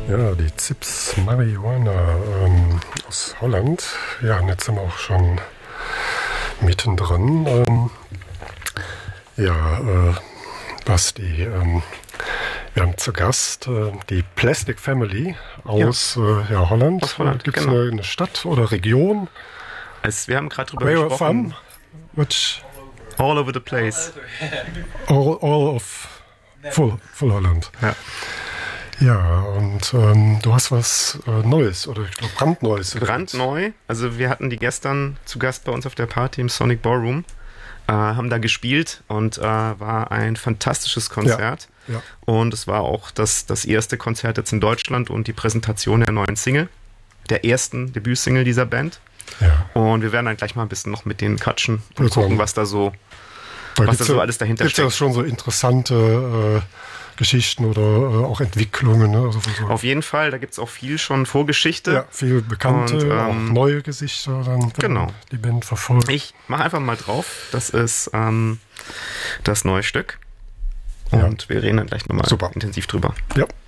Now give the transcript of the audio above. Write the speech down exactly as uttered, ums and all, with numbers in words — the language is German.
Ja, die Zips Marihuana ähm, aus Holland. Ja, und jetzt sind wir auch schon mittendrin. Ähm, ja, äh, Basti, ähm, wir haben zu Gast äh, die Plastic Family aus ja. Äh, ja, Holland. Aus Holland, Gibt es genau. eine, eine Stadt oder Region? Also wir haben gerade drüber Where gesprochen. from? Which? All over the place. All, all of full, full Holland. Ja. Ja, und ähm, du hast was äh, Neues oder ich glaube brandneues. Brandneu. Also wir hatten die gestern zu Gast bei uns auf der Party im Sonic Ballroom, äh, haben da gespielt und äh, war ein fantastisches Konzert. Ja, ja. Und es war auch das, das erste Konzert jetzt in Deutschland und die Präsentation der neuen Single, der ersten Debütsingle dieser Band. Ja. Und wir werden dann gleich mal ein bisschen noch mit denen quatschen und also, gucken, was da so, da was da so alles dahinter steckt. Gibt es ja schon so interessante äh, Geschichten oder äh, auch Entwicklungen. Ne? Also so. Auf jeden Fall, da gibt es auch viel schon Vorgeschichte. Ja, viel bekannte, und, ähm, auch neue Gesichter, dann, genau. die Band verfolgt. Ich mache einfach mal drauf. Das ist ähm, das neue Stück. Und ja. wir reden dann gleich nochmal intensiv drüber. Ja.